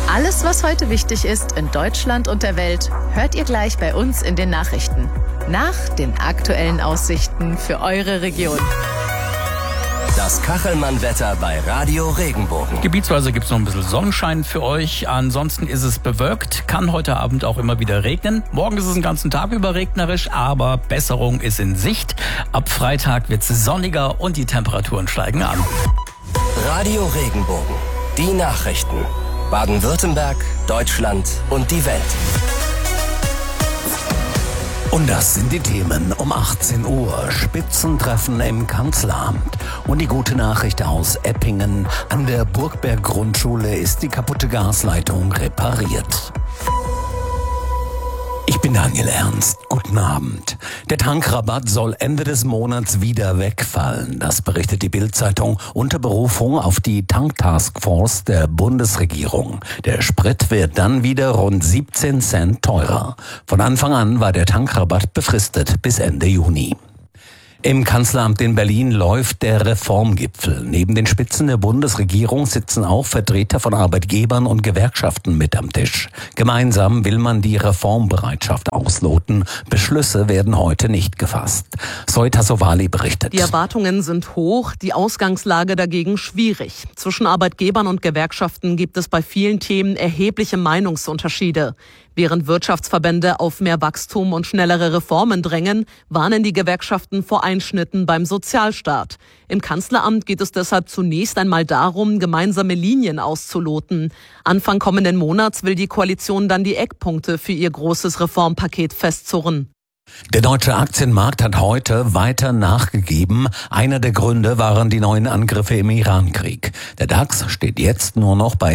Alles, was heute wichtig ist in Deutschland und der Welt, hört ihr gleich bei uns in den Nachrichten. Nach den aktuellen Aussichten für eure Region. Das Kachelmann-Wetter bei Radio Regenbogen. Gebietsweise gibt es noch ein bisschen Sonnenschein für euch. Ansonsten ist es bewölkt, kann heute Abend auch immer wieder regnen. Morgen ist es den ganzen Tag über regnerisch, aber Besserung ist in Sicht. Ab Freitag wird es sonniger und die Temperaturen steigen an. Radio Regenbogen. Die Nachrichten. Baden-Württemberg, Deutschland und die Welt. Und das sind die Themen um 18 Uhr. Spitzentreffen im Kanzleramt. Und die gute Nachricht aus Eppingen. An der Burgberg-Grundschule ist die kaputte Gasleitung repariert. Ich bin Daniel Ernst. Guten Abend. Der Tankrabatt soll Ende des Monats wieder wegfallen. Das berichtet die Bild-Zeitung unter Berufung auf die Tanktaskforce der Bundesregierung. Der Sprit wird dann wieder rund 17 Cent teurer. Von Anfang an war der Tankrabatt befristet bis Ende Juni. Im Kanzleramt in Berlin läuft der Reformgipfel. Neben den Spitzen der Bundesregierung sitzen auch Vertreter von Arbeitgebern und Gewerkschaften mit am Tisch. Gemeinsam will man die Reformbereitschaft ausloten. Beschlüsse werden heute nicht gefasst. Zoe Tassovali berichtet. Die Erwartungen sind hoch, die Ausgangslage dagegen schwierig. Zwischen Arbeitgebern und Gewerkschaften gibt es bei vielen Themen erhebliche Meinungsunterschiede. Während Wirtschaftsverbände auf mehr Wachstum und schnellere Reformen drängen, warnen die Gewerkschaften vor Einschnitten beim Sozialstaat. Im Kanzleramt geht es deshalb zunächst einmal darum, gemeinsame Linien auszuloten. Anfang kommenden Monats will die Koalition dann die Eckpunkte für ihr großes Reformpaket festzurren. Der deutsche Aktienmarkt hat heute weiter nachgegeben. Einer der Gründe waren die neuen Angriffe im Iran-Krieg. Der DAX steht jetzt nur noch bei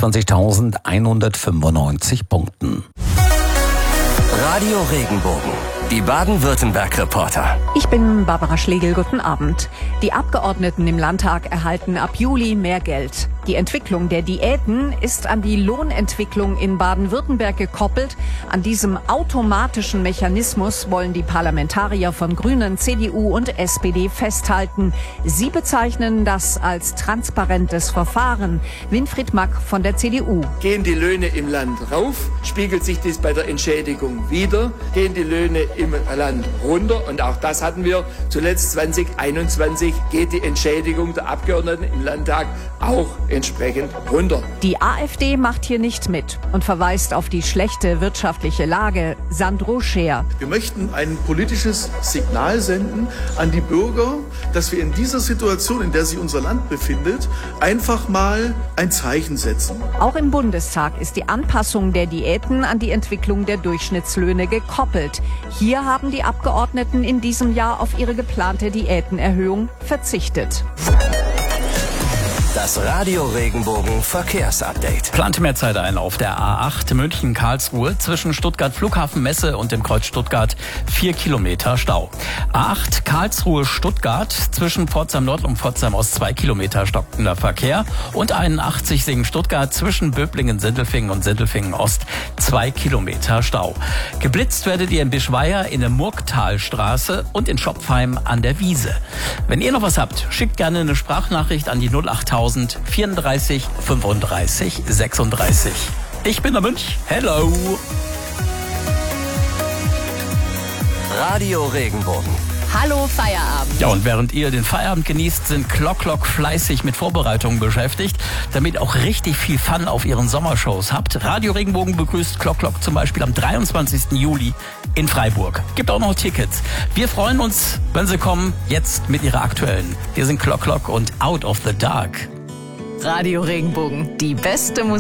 24.195 Punkten. Radio Regenbogen. Die Baden-Württemberg-Reporter. Ich bin Barbara Schlegel, guten Abend. Die Abgeordneten im Landtag erhalten ab Juli mehr Geld. Die Entwicklung der Diäten ist an die Lohnentwicklung in Baden-Württemberg gekoppelt. An diesem automatischen Mechanismus wollen die Parlamentarier von Grünen, CDU und SPD festhalten. Sie bezeichnen das als transparentes Verfahren. Winfried Mack von der CDU. Gehen die Löhne im Land rauf, spiegelt sich dies bei der Entschädigung wider. Gehen die Löhne im Land runter, und auch das hatten wir zuletzt 2021, geht die Entschädigung der Abgeordneten im Landtag auch entsprechend runter. Die AfD macht hier nicht mit und verweist auf die schlechte wirtschaftliche Lage. Sandro Scheer. Wir möchten ein politisches Signal senden an die Bürger, dass wir in dieser Situation, in der sich unser Land befindet, einfach mal ein Zeichen setzen. Auch im Bundestag ist die Anpassung der Diäten an die Entwicklung der Durchschnittslöhne gekoppelt. Hier haben die Abgeordneten in diesem Jahr auf ihre geplante Diätenerhöhung verzichtet. Das Radio Regenbogen Verkehrsupdate. Plant mehr Zeit ein auf der A8 München-Karlsruhe zwischen Stuttgart Flughafen Messe und dem Kreuz Stuttgart 4 Kilometer Stau. A8 Karlsruhe-Stuttgart zwischen Pforzheim Nord und Pforzheim Ost 2 Kilometer stockender Verkehr und 81 Singen-Stuttgart zwischen Böblingen-Sindelfingen und Sindelfingen-Ost 2 Kilometer Stau. Geblitzt werdet ihr in Bischweier in der Murgtalstraße und in Schopfheim an der Wiese. Wenn ihr noch was habt, schickt gerne eine Sprachnachricht an die 08000 34 35 36. Ich bin der Münch. Hello. Radio Regenbogen. Hallo Feierabend. Ja, und während ihr den Feierabend genießt, sind Clock fleißig mit Vorbereitungen beschäftigt, damit auch richtig viel Fun auf ihren Sommershows habt. Radio Regenbogen begrüßt Clock zum Beispiel am 23. Juli in Freiburg. Gibt auch noch Tickets. Wir freuen uns, wenn sie kommen, jetzt mit ihrer aktuellen. Hier sind Clock und Out of the Dark. Radio Regenbogen, die beste Musik.